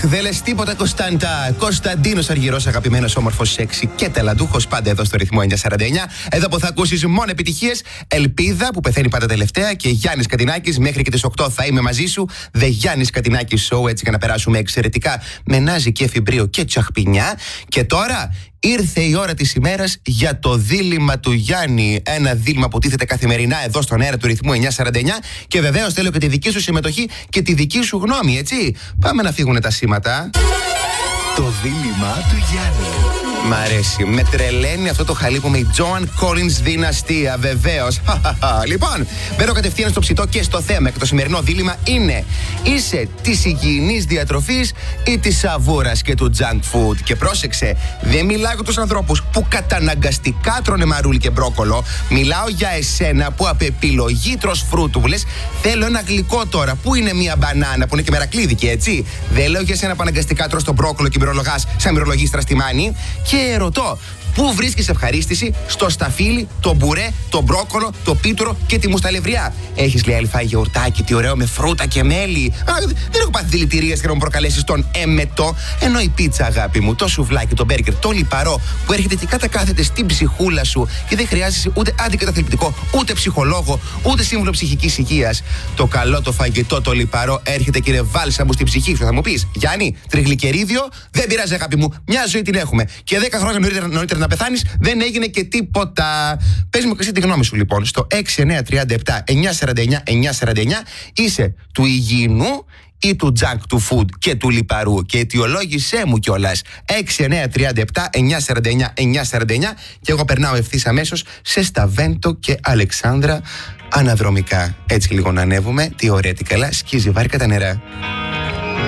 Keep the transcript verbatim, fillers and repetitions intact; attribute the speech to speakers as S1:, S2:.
S1: δεν λες τίποτα, Κωνσταντά. Κωνσταντίνος Αργυρός, αγαπημένος, όμορφος, σεξι και ταλαντούχος, πάντα εδώ στο ρυθμό εννιακόσια σαράντα εννιά. Εδώ που θα ακούσεις μόνο επιτυχίες. Ελπίδα που πεθαίνει πάντα τελευταία και Γιάννης Κατινάκης. Μέχρι και τις οκτώ θα είμαι μαζί σου. The Γιάννης Κατινάκης Show, έτσι για να περάσουμε εξαιρετικά με Νάζι και Εφημπρίο και Τσαχπινιά. Και τώρα ήρθε η ώρα της ημέρας για το δίλημμα του Γιάννη. Ένα δίλημμα που τίθεται καθημερινά εδώ στον αέρα του ρυθμού εννιακόσια σαράντα εννιά. Και βεβαίως θέλω και τη δική σου συμμετοχή και τη δική σου γνώμη, έτσι. Πάμε να φύγουν τα σήματα.
S2: Το δίλημμα του Γιάννη.
S1: Μ' αρέσει. Με τρελαίνει αυτό το χαλί που με η Joan Collins δυναστεία, βεβαίως. Λοιπόν, μπαίνω κατευθείαν στο ψητό και στο θέμα. Και το σημερινό δίλημμα είναι: είσαι της υγιεινής διατροφής ή της σαβούρας και του junk food? Και πρόσεξε, δεν μιλάω για τους ανθρώπους που καταναγκαστικά τρώνε μαρούλι και μπρόκολο. Μιλάω για εσένα που απ' επιλογή τρως φρούτου, που λες θέλω ένα γλυκό τώρα. Πού είναι μια μπανάνα που είναι και μερακλίδικη, έτσι? Δεν λέω για εσένα που αναγκαστικά τρως το μπρόκολο και μυρολογάς σαν μυρολογίστρα στη μάνη. Και ρωτώ, πού βρίσκεις ευχαρίστηση? Στο σταφύλι, το μπουρέ, το μπρόκολο, το πίτουρο και τη μουσταλευριά. Έχεις, λέει, αλφάει γιαουρτάκι, τι ωραίο με φρούτα και μέλι. Α, δεν έχω πάθει δηλητηρίες για να μου προκαλέσεις τον εμετό. Ενώ η πίτσα, αγάπη μου, το σουβλάκι, το μπέργκερ, το λιπαρό που έρχεται και κατακάθεται στην ψυχούλα σου και δεν χρειάζεσαι ούτε αντικαταθλιπτικό, ούτε ψυχολόγο, ούτε σύμβουλο ψυχικής υγείας. Το καλό το φαγητό, το λιπαρό, έρχεται και είναι βάλσαμο στην ψυχή σου. Θα μου πεις, Γιάννη, τριγλικερίδιο, δεν πειράζει, αγάπη μου, μια ζωή την έχουμε. Και δέκα χρόνια νωρίτερα, νωρίτερα να πεθάνεις, δεν έγινε και τίποτα. Πες μου και εσύ τη γνώμη σου, λοιπόν, στο έξι εννιά τρία επτά εννιακόσια σαράντα εννιά εννιακόσια σαράντα εννιά. Είσαι του υγιεινού ή του junk του food και του λιπαρού? Και αιτιολόγησέ μου κιόλας. έξι εννιά τρία επτά εννιακόσια σαράντα εννιά εννιακόσια σαράντα εννιά. Και εγώ περνάω ευθύς αμέσως σε Σταβέντο και Αλεξάνδρα αναδρομικά. Έτσι λίγο να ανέβουμε. Τι ωραία, τι καλά. Σκίζει βάρκα τα νερά.